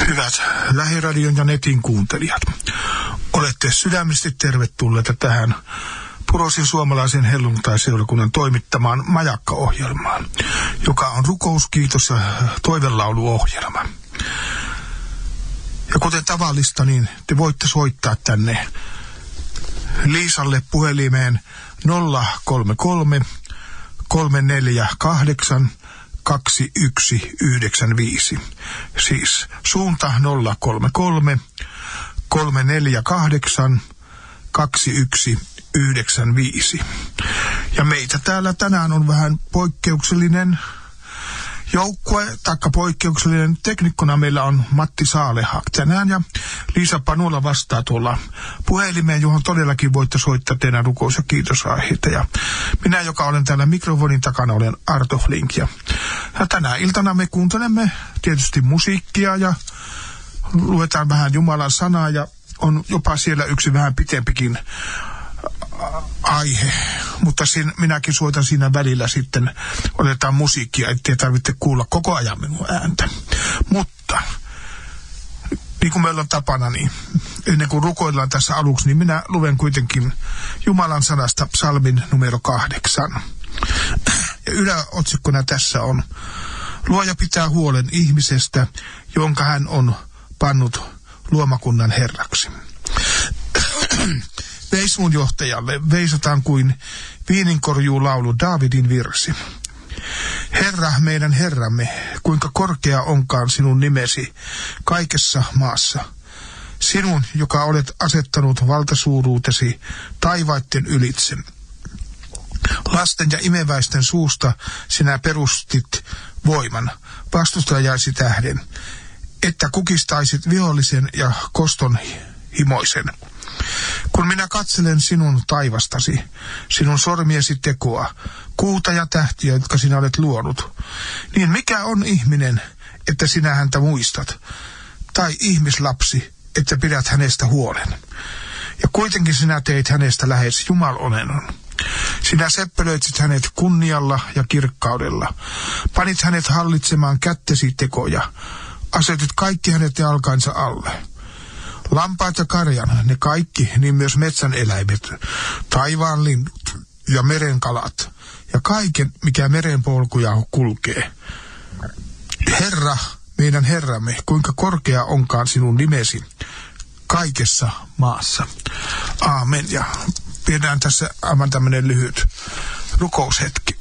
Hyvät Lähiradion ja netin kuuntelijat, olette sydämellisesti tervetulleita tähän Purosin suomalaisen helluntai-seurakunnan toimittamaan Majakka-ohjelmaan, joka on rukous, kiitos ja toivelauluohjelma. Ja kuten tavallista, niin te voitte soittaa tänne Liisalle puhelimeen 033 348 2195. Siis suunta 033 348 2195. Ja meitä täällä tänään on vähän poikkeuksellinen joukkue, taikka poikkeuksellinen teknikkona meillä on Matti Saaleha tänään ja Liisa Panuola vastaa tuolla puhelimeen, johon todellakin voitte soittaa teidän rukous- ja kiitosaiheita. Ja minä, joka olen täällä mikrofonin takana, olen Arto Flink. Ja tänä iltana me kuuntelemme tietysti musiikkia ja luetaan vähän Jumalan sanaa ja on jopa siellä yksi vähän pitempikin aihe, mutta minäkin soitan siinä välillä sitten, otetaan musiikkia, ettei tarvitse kuulla koko ajan minun ääntä. Mutta niin kuin meillä on tapana, niin ennen kuin rukoillaan tässä aluksi, niin minä luen kuitenkin Jumalan sanasta psalmin numero 8. Ja yläotsikkona tässä on: Luoja pitää huolen ihmisestä, jonka hän on pannut luomakunnan herraksi. Veisun johtajalle veisataan kuin viininkorjuulaulu Daavidin virsi. Herra, meidän Herramme, kuinka korkea onkaan sinun nimesi kaikessa maassa. Sinun, joka olet asettanut valtasuuruutesi taivaitten ylitse. Lasten ja imeväisten suusta sinä perustit voiman vastustajasi tähden, että kukistaisit vihollisen ja koston himoisen. Kun minä katselen sinun taivastasi, sinun sormiesi tekoa, kuuta ja tähtiä, jotka sinä olet luonut, niin mikä on ihminen, että sinä häntä muistat, tai ihmislapsi, että pidät hänestä huolen? Ja kuitenkin sinä teit hänestä lähes jumalolennon. Sinä seppelöitsit hänet kunnialla ja kirkkaudella, panit hänet hallitsemaan kättesi tekoja, asetit kaikki hänet jalkainsa alle. Lampaat ja karjan, ne kaikki, niin myös metsän eläimet, taivaan linnut ja meren kalat ja kaiken, mikä meren polkuja kulkee. Herra, meidän Herramme, kuinka korkea onkaan sinun nimesi kaikessa maassa. Aamen. Ja pidetään tässä aivan tämmöinen lyhyt rukoushetki.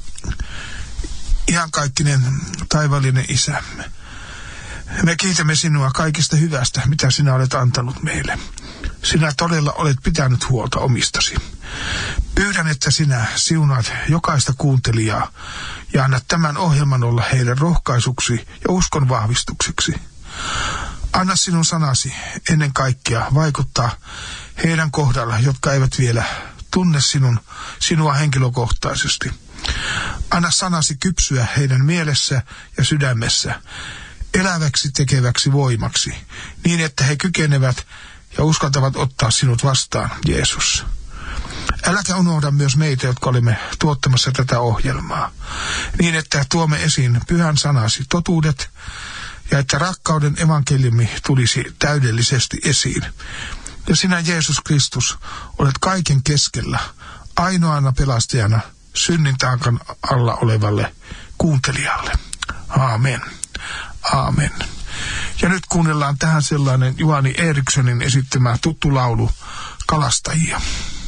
Iankaikkinen taivaallinen Isämme, me kiitämme sinua kaikista hyvästä, mitä sinä olet antanut meille. Sinä todella olet pitänyt huolta omistasi. Pyydän, että sinä siunaat jokaista kuuntelijaa ja annat tämän ohjelman olla heille rohkaisuksi ja uskon vahvistukseksi. Anna sinun sanasi ennen kaikkea vaikuttaa heidän kohdalla, jotka eivät vielä tunne sinua henkilökohtaisesti. Anna sanasi kypsyä heidän mielessä ja sydämessä eläväksi tekeväksi voimaksi, niin että he kykenevät ja uskaltavat ottaa sinut vastaan, Jeesus. Äläkä unohda myös meitä, jotka olimme tuottamassa tätä ohjelmaa, niin että tuomme esiin pyhän sanasi totuudet ja että rakkauden evankeliumi tulisi täydellisesti esiin. Ja sinä, Jeesus Kristus, olet kaiken keskellä, ainoana pelastajana synnin taakan alla olevalle kuuntelijalle. Aamen. Aamen. Ja nyt kuunnellaan tähän sellainen Juhani Erikssonin esittämä tuttu laulu Kalastajia.